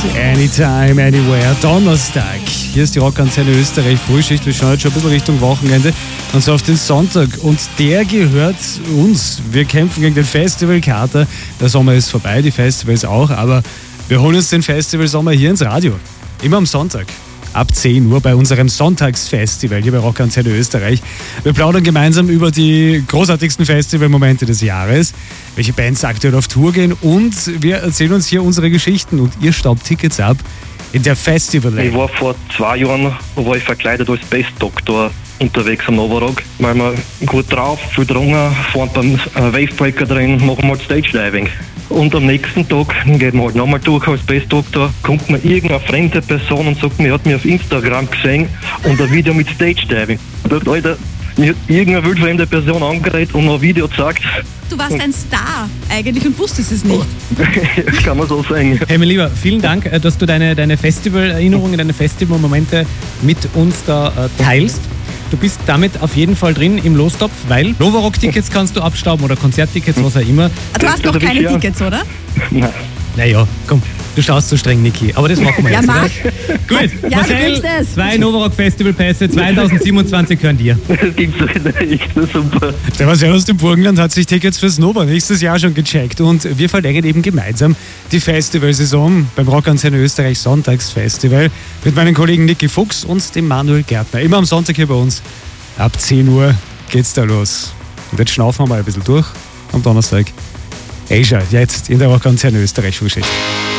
Anytime, anywhere, Donnerstag. Hier ist die Rockantenne Österreich Frühschicht. Wir schauen jetzt schon ein bisschen Richtung Wochenende und so auf den Sonntag. Und der gehört uns. Wir kämpfen gegen den Festivalkater. Der Sommer ist vorbei, die Festivals auch, aber wir holen uns den Festivalsommer hier ins Radio. Immer am Sonntag. Ab 10 Uhr bei unserem Sonntagsfestival hier bei Rockantenne Österreich. Wir plaudern gemeinsam über die großartigsten Festivalmomente des Jahres, welche Bands aktuell auf Tour gehen und wir erzählen uns hier unsere Geschichten und ihr staubt Tickets ab in der Festival. Ich war vor 2 Jahren war ich verkleidet als Space Doctor unterwegs am Novarock. Weil wir gut drauf, viel drungen, fahren beim Wavebreaker drin, machen mal Stage Diving. Und am nächsten Tag geht man halt nochmal durch als Space Doctor, kommt mir irgendeine fremde Person und sagt mir, er hat mich auf Instagram gesehen und ein Video mit Stage Diving. Ich dachte, Alter, mir hat irgendeine wildfremde Person angeredet und ein Video gezeigt. Du warst ein Star eigentlich und wusstest es nicht. Kann man so sagen. Hey, mein Lieber, vielen Dank, dass du deine Festival-Erinnerungen, deine Festival-Momente mit uns da teilst. Du bist damit auf jeden Fall drin im Lostopf, weil Novarock-Tickets kannst du abstauben oder Konzerttickets, was auch immer. Du hast noch keine Tickets, oder? Nein. Naja, komm, du schaust so streng, Niki. Aber das machen wir Ja, jetzt. mach. Gut, Ja, Marcel, du kriegst es. 2 Novarock-Festival-Pässe 2027 hören dir. Das gibt's doch nicht. Super. Der Marcel aus dem Burgenland hat sich Tickets fürs Nova nächstes Jahr schon gecheckt und wir verlängern eben gemeinsam die Festivalsaison beim Rockantenne Österreich Sonntagsfestival mit meinen Kollegen Niki Fuchs und dem Manuel Gärtner. Immer am Sonntag hier bei uns. Ab 10 Uhr geht's da los. Und jetzt schnaufen wir mal ein bisschen durch am Donnerstag. Asia, jetzt in der Rockantenne Österreich Frühschicht.